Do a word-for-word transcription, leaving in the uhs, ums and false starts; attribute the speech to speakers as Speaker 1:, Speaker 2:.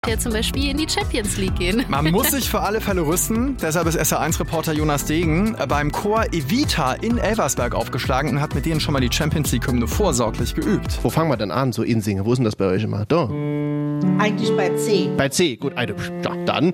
Speaker 1: der zum Beispiel in die Champions League gehen.
Speaker 2: Man muss sich für alle Fälle rüsten. Deshalb ist S R eins Reporter Jonas Degen beim Chor Evita in Elversberg aufgeschlagen und hat mit denen schon mal die Champions League-Hymne vorsorglich geübt.
Speaker 3: Wo fangen wir denn an, so Insingen? Wo ist denn das bei euch immer? Da.
Speaker 4: Eigentlich bei C.
Speaker 3: Bei C, gut, eine, ja, dann